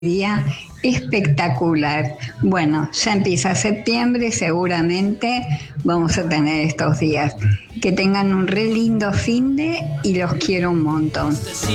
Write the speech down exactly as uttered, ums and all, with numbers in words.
día espectacular. Bueno, ya empieza septiembre, seguramente vamos a tener estos días. Que tengan un re lindo finde y los quiero un montón.